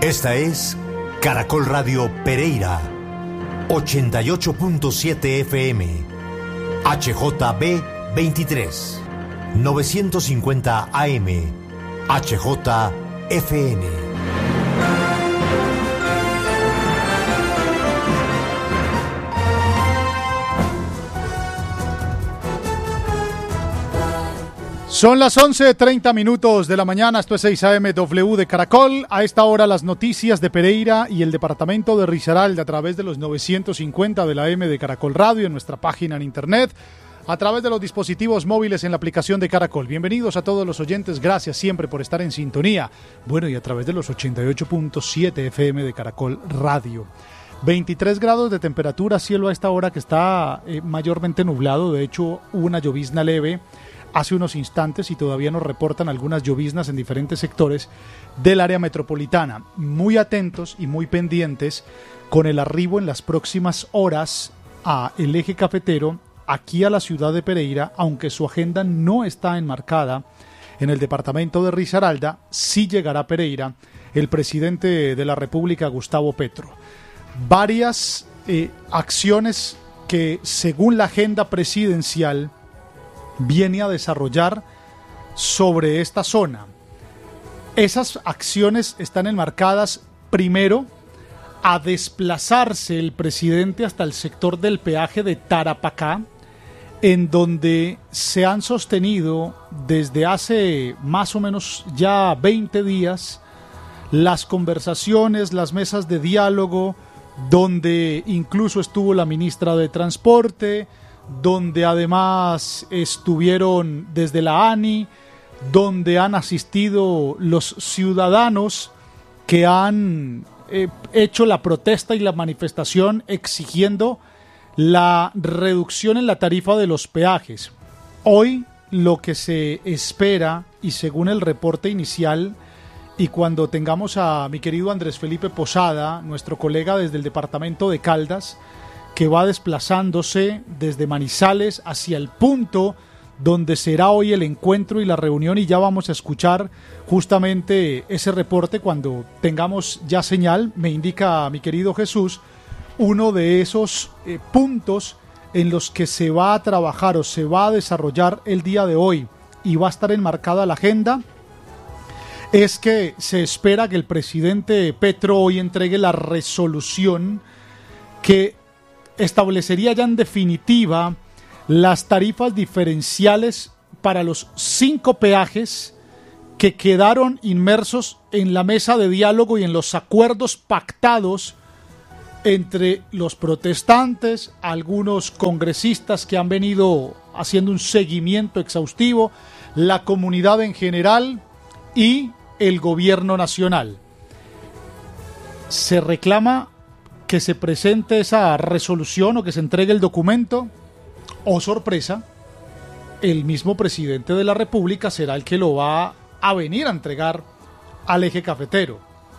Esta es Caracol Radio Pereira, 88.7 FM, HJB 23, 950 AM, HJFN. Son las 11:30 de la mañana, esto es 6 AM W de Caracol. A esta hora las noticias de Pereira y el departamento de Risaralda a través de los 950 de la AM de Caracol Radio en nuestra página en internet, a través de los dispositivos móviles en la aplicación de Caracol. Bienvenidos a todos los oyentes, gracias siempre por estar en sintonía. Bueno, y a través de los 88.7 FM de Caracol Radio. 23 grados de temperatura, cielo a esta hora que está mayormente nublado. De hecho, hubo una llovizna leve hace unos instantes y todavía nos reportan algunas lloviznas en diferentes sectores del área metropolitana. Muy atentos y muy pendientes con el arribo en las próximas horas a el eje cafetero, aquí a la ciudad de Pereira, aunque su agenda no está enmarcada en el departamento de Risaralda, sí llegará a Pereira el presidente de la República, Gustavo Petro. Varias acciones que, según la agenda presidencial, viene a desarrollar sobre esta zona. Esas acciones están enmarcadas, primero, a desplazarse el presidente hasta el sector del peaje de Tarapacá, en donde se han sostenido desde hace más o menos ya 20 días las conversaciones, las mesas de diálogo, donde incluso estuvo la ministra de Transporte, donde además estuvieron desde la ANI, donde han asistido los ciudadanos que han hecho la protesta y la manifestación exigiendo la reducción en la tarifa de los peajes. Hoy lo que se espera, y según el reporte inicial, y cuando tengamos a mi querido Andrés Felipe Posada, nuestro colega desde el departamento de Caldas, que va desplazándose desde Manizales hacia el punto donde será hoy el encuentro y la reunión, y ya vamos a escuchar justamente ese reporte cuando tengamos ya señal. Me indica mi querido Jesús uno de esos puntos en los que se va a trabajar o se va a desarrollar el día de hoy y va a estar enmarcada la agenda. Es que se espera que el presidente Petro hoy entregue la resolución que establecería ya en definitiva las tarifas diferenciales para los 5 peajes que quedaron inmersos en la mesa de diálogo y en los acuerdos pactados entre los protestantes, algunos congresistas que han venido haciendo un seguimiento exhaustivo, la comunidad en general y el gobierno nacional. Se reclama que se presente esa resolución o que se entregue el documento, o sorpresa, el mismo presidente de la República será el que lo va a venir a entregar al eje cafetero.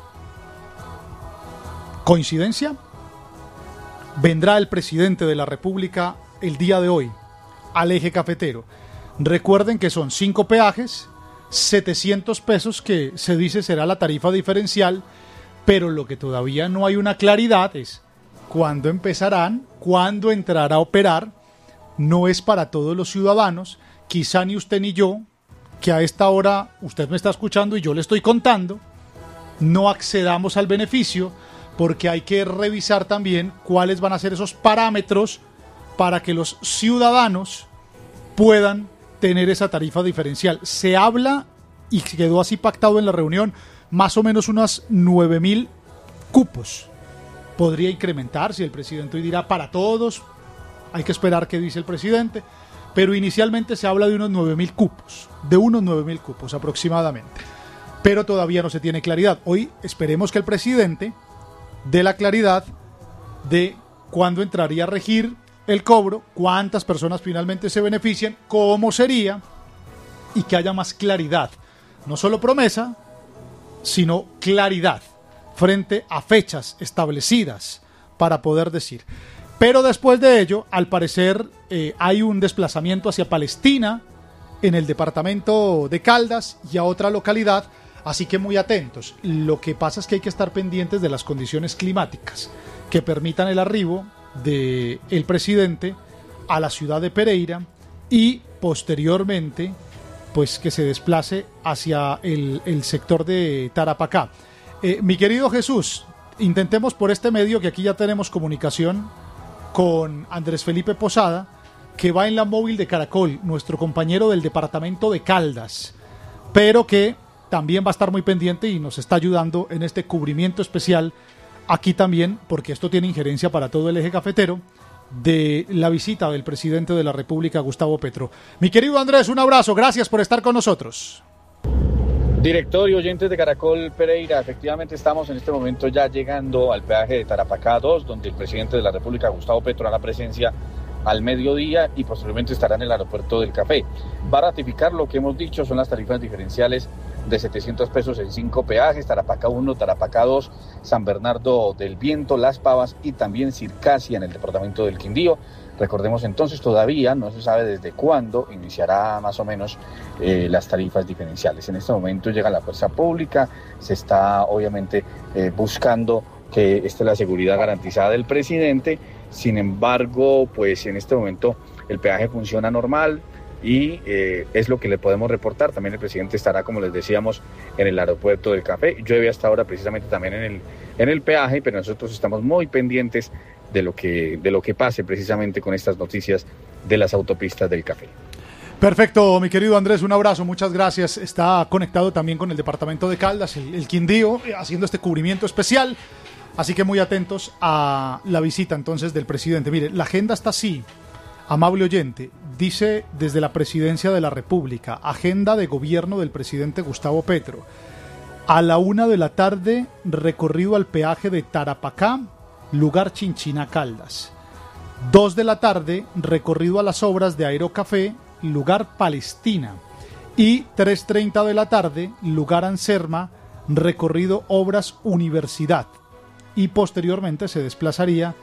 ¿Coincidencia? Vendrá el presidente de la República el día de hoy al eje cafetero. Recuerden que son 5 peajes, 700 pesos que se dice será la tarifa diferencial, pero lo que todavía no hay una claridad es cuándo empezarán, cuándo entrará a operar. No es para todos los ciudadanos, quizá ni usted ni yo, que a esta hora usted me está escuchando y yo le estoy contando, no accedamos al beneficio, porque hay que revisar también cuáles van a ser esos parámetros para que los ciudadanos puedan tener esa tarifa diferencial. Se habla, y quedó así pactado en la reunión, más o menos unas 9.000 cupos. Podría incrementar si el presidente hoy dirá para todos, hay que esperar qué dice el presidente, pero inicialmente se habla de unos 9.000 cupos, de unos 9.000 cupos aproximadamente, pero todavía no se tiene claridad. Hoy esperemos que el presidente dé la claridad de cuándo entraría a regir el cobro, cuántas personas finalmente se benefician, cómo sería, y que haya más claridad, no solo promesa, sino claridad frente a fechas establecidas para poder decir. Pero después de ello, al parecer, hay un desplazamiento hacia Palestina, en el departamento de Caldas y a otra localidad, Así que muy atentos. Lo que pasa es que hay que estar pendientes de las condiciones climáticas que permitan el arribo del presidente a la ciudad de Pereira y posteriormente pues que se desplace hacia el sector de Tarapacá. Mi querido Jesús, intentemos por este medio, que aquí ya tenemos comunicación con Andrés Felipe Posada, que va en la móvil de Caracol, nuestro compañero del departamento de Caldas, pero que también va a estar muy pendiente y nos está ayudando en este cubrimiento especial aquí también, porque esto tiene injerencia para todo el eje cafetero, de la visita del presidente de la República, Gustavo Petro. Mi querido Andrés, un abrazo, gracias por estar con nosotros. Director y oyentes de Caracol Pereira, efectivamente estamos en este momento ya llegando al peaje de Tarapacá 2, donde el presidente de la República, Gustavo Petro, hará presencia al mediodía y posteriormente estará en el aeropuerto del Café. Va a ratificar lo que hemos dicho, son las tarifas diferenciales de 700 pesos en 5 peajes, Tarapacá 1, Tarapacá 2, San Bernardo del Viento, Las Pavas y también Circasia en el departamento del Quindío. Recordemos entonces, todavía no se sabe desde cuándo iniciará más o menos las tarifas diferenciales. En este momento llega la fuerza pública, se está obviamente buscando que esté la seguridad garantizada del presidente. Sin embargo, pues en este momento el peaje funciona normal y es lo que le podemos reportar. También el presidente estará, como les decíamos, en el aeropuerto del Café. Llueve hasta ahora precisamente también en el peaje, pero nosotros estamos muy pendientes de lo que pase precisamente con estas noticias de las autopistas del Café. Perfecto, mi querido Andrés, un abrazo, muchas gracias. Está conectado también con el departamento de Caldas, el Quindío, haciendo este cubrimiento especial. Así que muy atentos a la visita entonces del presidente. Mire, la agenda está así, amable oyente. Dice desde la Presidencia de la República, agenda de gobierno del presidente Gustavo Petro. A la 1:00 p.m, recorrido al peaje de Tarapacá, lugar Chinchiná Caldas. 2:00 p.m, recorrido a las obras de Aerocafé, lugar Palestina. Y 3:30 p.m, lugar Anserma, recorrido obras Universidad. Y posteriormente se desplazaría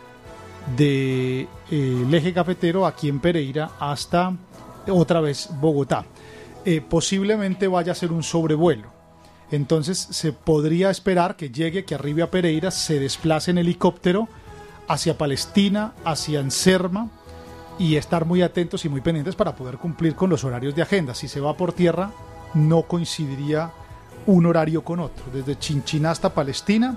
del eje cafetero aquí en Pereira hasta otra vez Bogotá. Posiblemente vaya a ser un sobrevuelo. Entonces se podría esperar que llegue, que arribe a Pereira, se desplace en helicóptero hacia Palestina, hacia Anserma, y estar muy atentos y muy pendientes para poder cumplir con los horarios de agenda. Si se va por tierra, no coincidiría un horario con otro. Desde Chinchiná hasta Palestina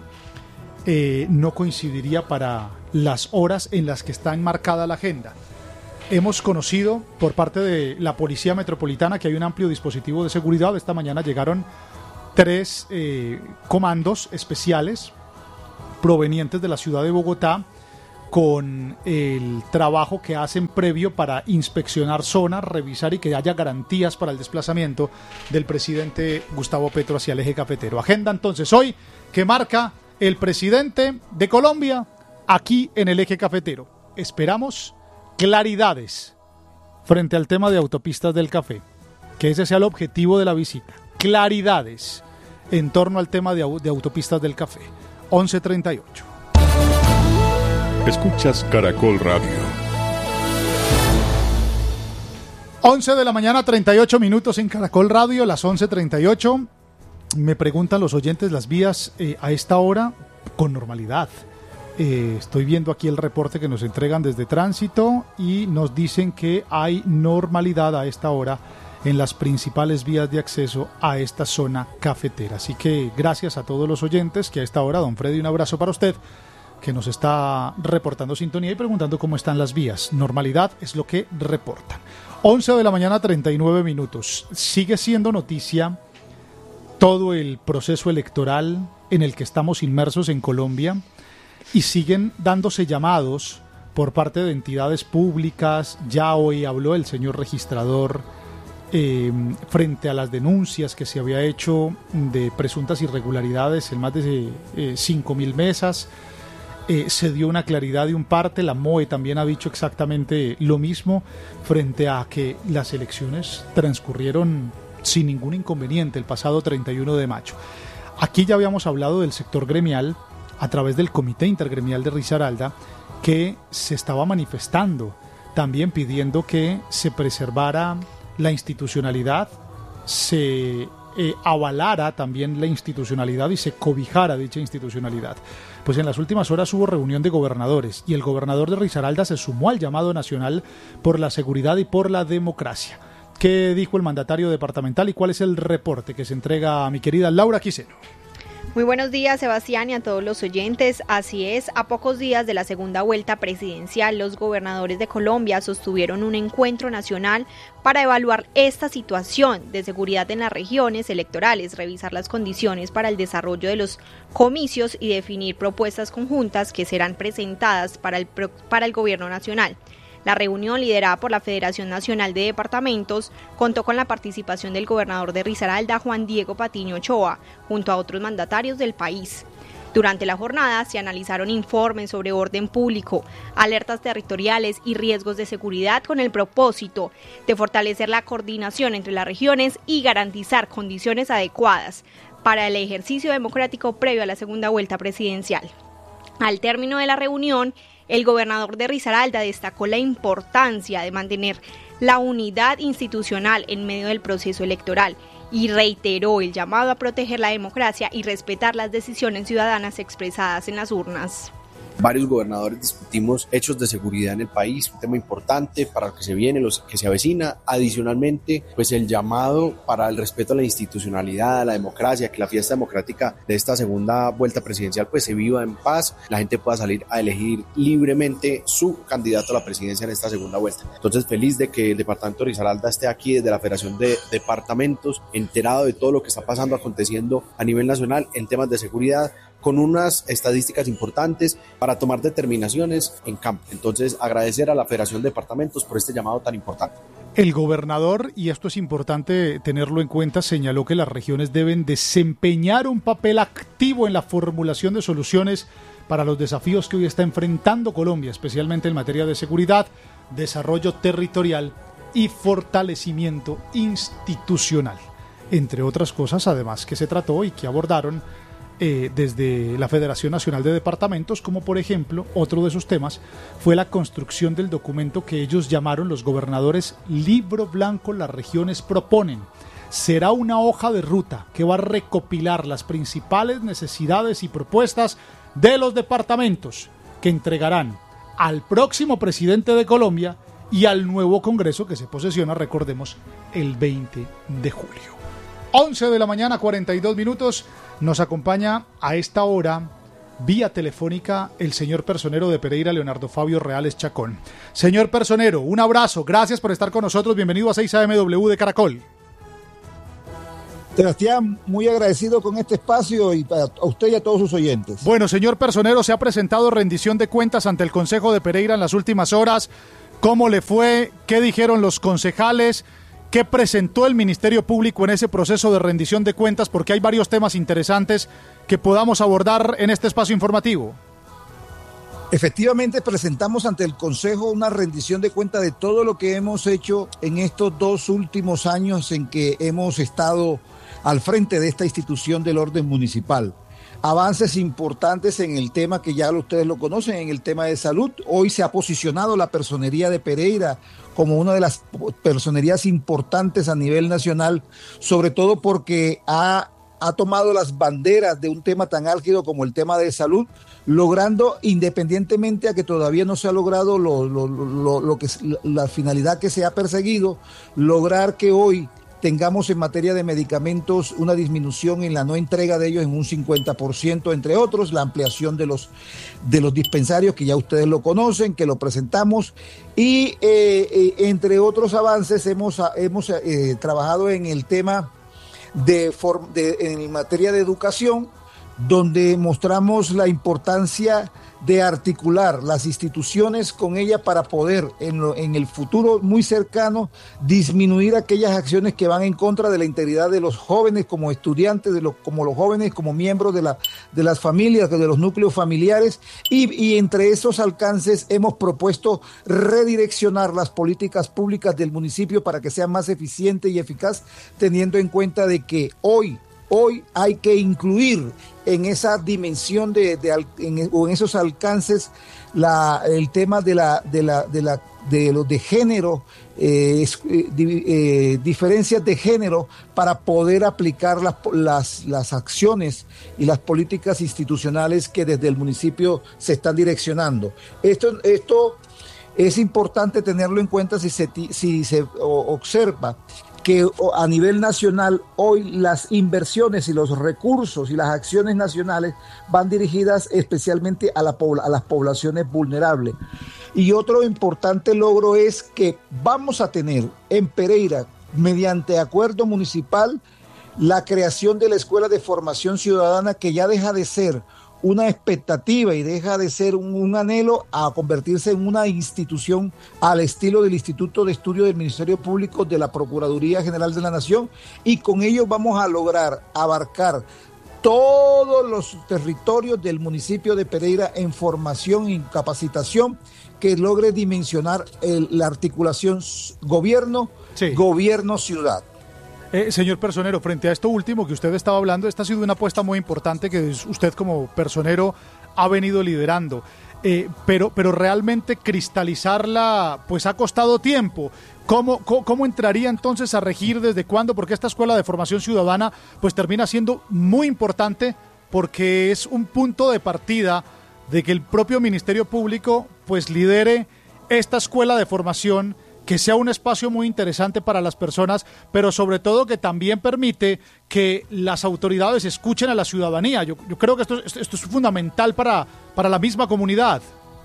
no coincidiría para las horas en las que está enmarcada la agenda. Hemos conocido por parte de la Policía Metropolitana que hay un amplio dispositivo de seguridad. Esta mañana llegaron 3 comandos especiales provenientes de la ciudad de Bogotá con el trabajo que hacen previo para inspeccionar zonas, revisar y que haya garantías para el desplazamiento del presidente Gustavo Petro hacia el eje cafetero. Agenda entonces hoy que marca el presidente de Colombia aquí en el eje cafetero. Esperamos claridades frente al tema de autopistas del café, que ese sea el objetivo de la visita. Claridades en torno al tema de autopistas del café. 11:38. Escuchas Caracol Radio. 11:38 a.m. en Caracol Radio, las 11:38. Me preguntan los oyentes las vías a esta hora con normalidad. Estoy viendo aquí el reporte que nos entregan desde Tránsito y nos dicen que hay normalidad a esta hora en las principales vías de acceso a esta zona cafetera. Así que gracias a todos los oyentes que a esta hora, don Freddy, un abrazo para usted, que nos está reportando sintonía y preguntando cómo están las vías. Normalidad es lo que reportan. 11:39 a.m. Sigue siendo noticia todo el proceso electoral en el que estamos inmersos en Colombia y siguen dándose llamados por parte de entidades públicas. Ya hoy habló el señor registrador frente a las denuncias que se había hecho de presuntas irregularidades en más de 5.000 mesas. Se dio una claridad de un parte, la MOE también ha dicho exactamente lo mismo frente a que las elecciones transcurrieron sin ningún inconveniente el pasado 31 de mayo. Aquí ya habíamos hablado del sector gremial a través del Comité Intergremial de Risaralda, que se estaba manifestando, también pidiendo que se preservara la institucionalidad, se avalara también la institucionalidad y se cobijara dicha institucionalidad. Pues en las últimas horas hubo reunión de gobernadores y el gobernador de Risaralda se sumó al llamado nacional por la seguridad y por la democracia. ¿Qué dijo el mandatario departamental y cuál es el reporte que se entrega a mi querida Laura Quiseno? Muy buenos días, Sebastián, y a todos los oyentes. Así es, a pocos días de la segunda vuelta presidencial, los gobernadores de Colombia sostuvieron un encuentro nacional para evaluar esta situación de seguridad en las regiones electorales, revisar las condiciones para el desarrollo de los comicios y definir propuestas conjuntas que serán presentadas para el gobierno nacional. La reunión, liderada por la Federación Nacional de Departamentos, contó con la participación del gobernador de Risaralda, Juan Diego Patiño Ochoa, junto a otros mandatarios del país. Durante la jornada se analizaron informes sobre orden público, alertas territoriales y riesgos de seguridad con el propósito de fortalecer la coordinación entre las regiones y garantizar condiciones adecuadas para el ejercicio democrático previo a la segunda vuelta presidencial. Al término de la reunión, el gobernador de Risaralda destacó la importancia de mantener la unidad institucional en medio del proceso electoral y reiteró el llamado a proteger la democracia y respetar las decisiones ciudadanas expresadas en las urnas. Varios gobernadores discutimos hechos de seguridad en el país, un tema importante para lo que se viene, lo que se avecina. Adicionalmente, pues el llamado para el respeto a la institucionalidad, a la democracia, que la fiesta democrática de esta segunda vuelta presidencial pues se viva en paz, la gente pueda salir a elegir libremente su candidato a la presidencia en esta segunda vuelta. Entonces, feliz de que el departamento de Risaralda esté aquí desde la Federación de Departamentos, enterado de todo lo que está pasando, aconteciendo a nivel nacional en temas de seguridad, con unas estadísticas importantes para tomar determinaciones en campo. Entonces, agradecer a la Federación de Departamentos por este llamado tan importante. El gobernador, y esto es importante tenerlo en cuenta, señaló que las regiones deben desempeñar un papel activo en la formulación de soluciones para los desafíos que hoy está enfrentando Colombia, especialmente en materia de seguridad, desarrollo territorial y fortalecimiento institucional. Entre otras cosas, además, que se trató y que abordaron desde la Federación Nacional de Departamentos, como por ejemplo, otro de esos temas fue la construcción del documento que ellos llamaron los gobernadores Libro Blanco Las Regiones Proponen. Será una hoja de ruta que va a recopilar las principales necesidades y propuestas de los departamentos que entregarán al próximo presidente de Colombia y al nuevo Congreso que se posesiona, recordemos, el 20 de julio. 11 de la mañana, 42 minutos. Nos acompaña a esta hora, vía telefónica, el señor personero de Pereira, Leonardo Fabio Reales Chacón. Señor personero, un abrazo, gracias por estar con nosotros, bienvenido a 6 AMW de Caracol. Sebastián, muy agradecido con este espacio y a usted y a todos sus oyentes. Bueno, señor personero, se ha presentado rendición de cuentas ante el Consejo de Pereira en las últimas horas. ¿Cómo le fue? ¿Qué dijeron los concejales? ¿Qué presentó el Ministerio Público en ese proceso de rendición de cuentas? Porque hay varios temas interesantes que podamos abordar en este espacio informativo. Efectivamente, presentamos ante el Consejo una rendición de cuentas de todo lo que hemos hecho en estos 2 últimos años en que hemos estado al frente de esta institución del orden municipal. Avances importantes en el tema que ya ustedes lo conocen, en el tema de salud. Hoy se ha posicionado la Personería de Pereira como una de las personerías importantes a nivel nacional, sobre todo porque ha tomado las banderas de un tema tan álgido como el tema de salud, logrando, independientemente a que todavía no se ha logrado la finalidad que se ha perseguido, lograr que hoy tengamos en materia de medicamentos una disminución en la no entrega de ellos en un 50%, entre otros, la ampliación de los dispensarios, que ya ustedes lo conocen, que lo presentamos, y entre otros avances hemos trabajado en el tema en materia de educación, donde mostramos la importancia de articular las instituciones con ella para poder en el futuro muy cercano disminuir aquellas acciones que van en contra de la integridad de los jóvenes como estudiantes, como los jóvenes como miembros de las familias, de los núcleos familiares, y entre esos alcances hemos propuesto redireccionar las políticas públicas del municipio para que sean más eficientes y eficaz, teniendo en cuenta de que hoy hoy hay que incluir en esa dimensión o en esos alcances el tema de los de género, diferencias de género, para poder aplicar las acciones y las políticas institucionales que desde el municipio se están direccionando. Esto es importante tenerlo en cuenta si se observa que a nivel nacional hoy las inversiones y los recursos y las acciones nacionales van dirigidas especialmente a las poblaciones vulnerables. Y otro importante logro es que vamos a tener en Pereira, mediante acuerdo municipal, la creación de la Escuela de Formación Ciudadana, que ya deja de ser una expectativa y deja de ser un anhelo a convertirse en una institución al estilo del Instituto de Estudio del Ministerio Público de la Procuraduría General de la Nación, y con ello vamos a lograr abarcar todos los territorios del municipio de Pereira en formación y capacitación que logre dimensionar la articulación gobierno-ciudad. Señor personero, frente a esto último que usted estaba hablando, esta ha sido una apuesta muy importante que usted como personero ha venido liderando, pero realmente cristalizarla pues ha costado tiempo. ¿Cómo entraría entonces a regir, desde cuándo? Porque esta Escuela de Formación Ciudadana pues termina siendo muy importante, porque es un punto de partida de que el propio Ministerio Público pues lidere esta escuela de formación, que sea un espacio muy interesante para las personas, pero sobre todo que también permite que las autoridades escuchen a la ciudadanía. Yo creo que esto es fundamental para la misma comunidad.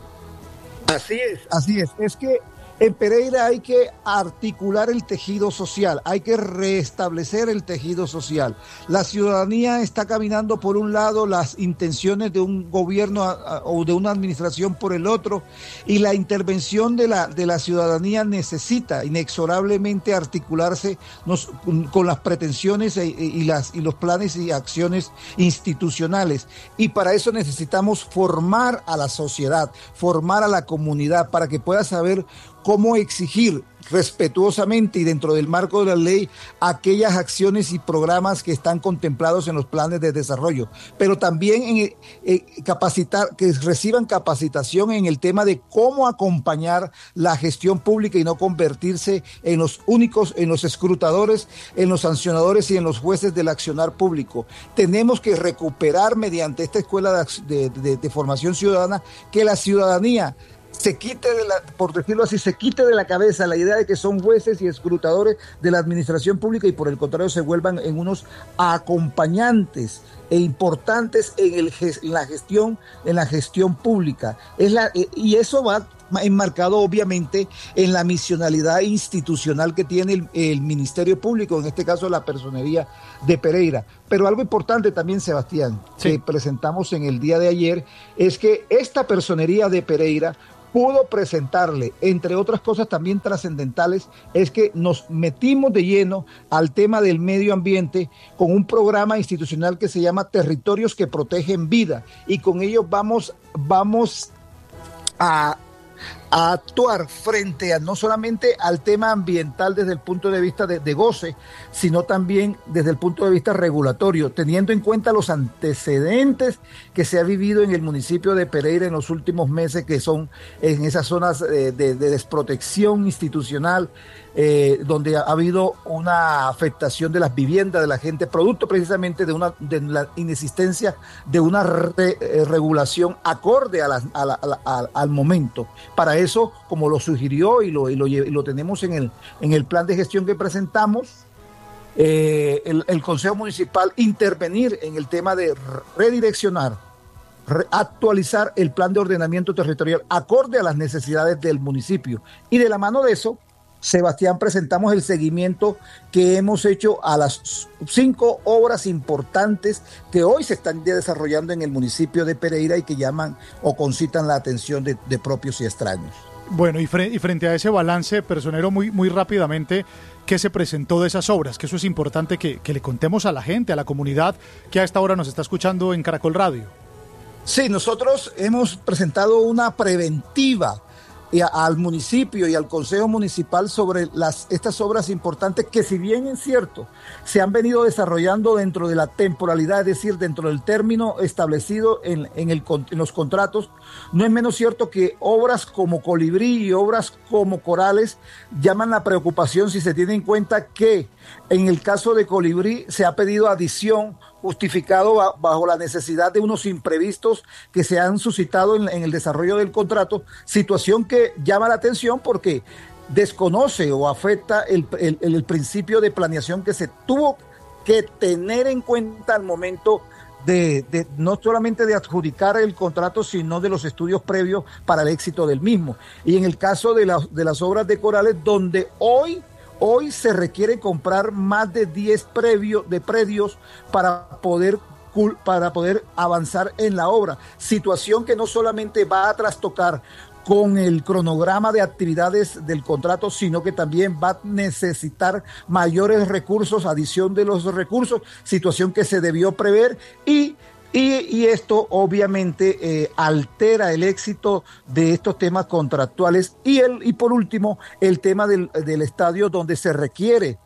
Así es. Es que en Pereira hay que articular el tejido social, hay que restablecer el tejido social. La ciudadanía está caminando por un lado, las intenciones de un gobierno o de una administración por el otro, y la intervención de la ciudadanía necesita inexorablemente articularse con las pretensiones y los planes y acciones institucionales. Y para eso necesitamos formar a la sociedad, formar a la comunidad, para que pueda saber cómo exigir respetuosamente y dentro del marco de la ley aquellas acciones y programas que están contemplados en los planes de desarrollo, pero también capacitar, que reciban capacitación en el tema de cómo acompañar la gestión pública y no convertirse en los únicos, en los escrutadores, en los sancionadores y en los jueces del accionar público. Tenemos que recuperar mediante esta escuela de formación ciudadana que la ciudadanía se quite por decirlo así, se quite de la cabeza la idea de que son jueces y escrutadores de la administración pública, y por el contrario se vuelvan en unos acompañantes e importantes en la gestión pública. Y eso va enmarcado obviamente en la misionalidad institucional que tiene el Ministerio Público, en este caso la Personería de Pereira. Pero algo importante también, Sebastián, que presentamos en el día de ayer, es que esta Personería de Pereira pudo presentarle, entre otras cosas también trascendentales, es que nos metimos de lleno al tema del medio ambiente con un programa institucional que se llama Territorios que Protegen Vida, y con ello vamos a actuar frente a no solamente al tema ambiental desde el punto de vista de goce, sino también desde el punto de vista regulatorio, teniendo en cuenta los antecedentes que se ha vivido en el municipio de Pereira en los últimos meses, que son en esas zonas de desprotección institucional, donde ha habido una afectación de las viviendas de la gente, producto precisamente de la inexistencia de una regulación acorde al momento. Para eso, como lo sugirió y lo tenemos en el plan de gestión que presentamos, el Consejo Municipal intervenir en el tema de redireccionar, actualizar el plan de ordenamiento territorial acorde a las necesidades del municipio. Y de la mano de eso, Sebastián, presentamos el seguimiento que hemos hecho a las 5 obras importantes que hoy se están desarrollando en el municipio de Pereira y que llaman o concitan la atención de propios y extraños. Bueno, y frente a ese balance, personero, muy rápidamente, ¿qué se presentó de esas obras? Que eso es importante que le contemos a la gente, a la comunidad que a esta hora nos está escuchando en Caracol Radio. Sí, nosotros hemos presentado una preventiva al municipio y al Consejo Municipal sobre estas obras importantes que, si bien es cierto, se han venido desarrollando dentro de la temporalidad, es decir, dentro del término establecido en los contratos, no es menos cierto que obras como Colibrí y obras como Corales llaman la preocupación si se tiene en cuenta que en el caso de Colibrí se ha pedido adición justificado bajo la necesidad de unos imprevistos que se han suscitado en el desarrollo del contrato, situación que llama la atención porque desconoce o afecta el principio de planeación que se tuvo que tener en cuenta al momento de no solamente de adjudicar el contrato, sino de los estudios previos para el éxito del mismo. Y en el caso de las obras de Corales, donde hoy se requiere comprar más de 10 predios para poder avanzar en la obra, situación que no solamente va a trastocar con el cronograma de actividades del contrato, sino que también va a necesitar mayores recursos, adición de los recursos, situación que se debió prever y esto obviamente altera el éxito de estos temas contractuales y por último el tema del estadio donde se requiere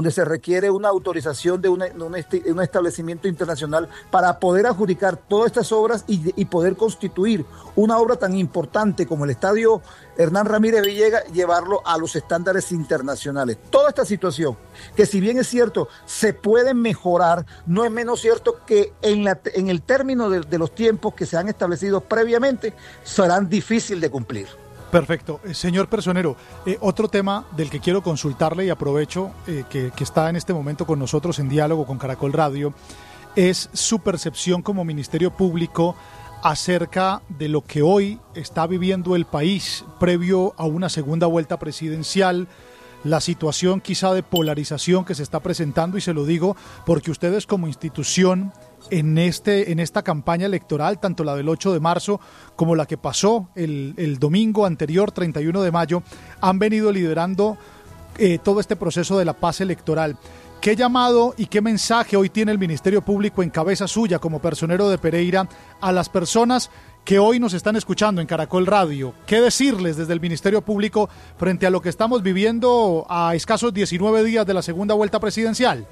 una autorización de un establecimiento internacional para poder adjudicar todas estas obras y poder constituir una obra tan importante como el Estadio Hernán Ramírez Villegas, llevarlo a los estándares internacionales. Toda esta situación, que si bien es cierto, se puede mejorar, no es menos cierto que en el término de los tiempos que se han establecido previamente, serán difíciles de cumplir. Perfecto. Señor Personero, otro tema del que quiero consultarle y aprovecho que está en este momento con nosotros en diálogo con Caracol Radio, es su percepción como Ministerio Público acerca de lo que hoy está viviendo el país previo a una segunda vuelta presidencial, la situación quizá de polarización que se está presentando, y se lo digo porque ustedes como institución en esta campaña electoral, tanto la del 8 de marzo como la que pasó el domingo anterior, 31 de mayo, han venido liderando todo este proceso de la paz electoral. ¿Qué llamado y qué mensaje hoy tiene el Ministerio Público en cabeza suya como personero de Pereira a las personas que hoy nos están escuchando en Caracol Radio? ¿Qué decirles desde el Ministerio Público frente a lo que estamos viviendo a escasos 19 días de la segunda vuelta presidencial?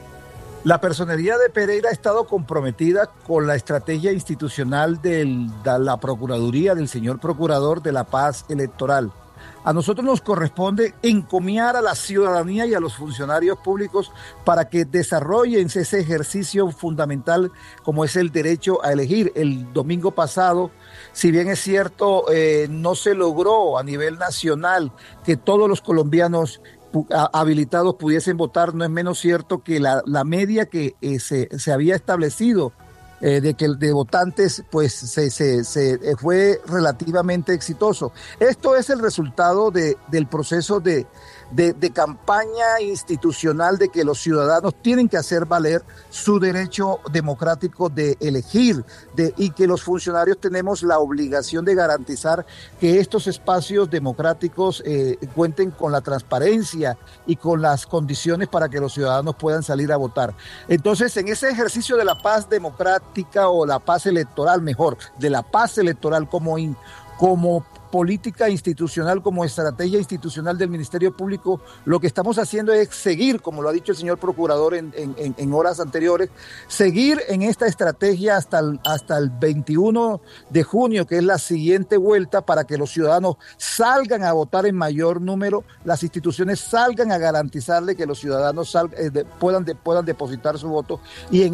La personería de Pereira ha estado comprometida con la estrategia institucional de la Procuraduría, del señor Procurador de la Paz Electoral. A nosotros nos corresponde encomiar a la ciudadanía y a los funcionarios públicos para que desarrollen ese ejercicio fundamental como es el derecho a elegir. El domingo pasado, si bien es cierto, no se logró a nivel nacional que todos los colombianos habilitados pudiesen votar, no es menos cierto que la media que se había establecido de votantes pues se fue relativamente exitoso. Esto es el resultado del proceso de campaña institucional de que los ciudadanos tienen que hacer valer su derecho democrático de elegir y que los funcionarios tenemos la obligación de garantizar que estos espacios democráticos cuenten con la transparencia y con las condiciones para que los ciudadanos puedan salir a votar. Entonces, en ese ejercicio de la paz democrática o la paz electoral, mejor, de la paz electoral como política institucional, como estrategia institucional del Ministerio Público, lo que estamos haciendo es seguir, como lo ha dicho el señor Procurador en horas anteriores, seguir en esta estrategia hasta el 21 de junio, que es la siguiente vuelta, para que los ciudadanos salgan a votar en mayor número, las instituciones salgan a garantizarle que los ciudadanos puedan depositar su voto, y en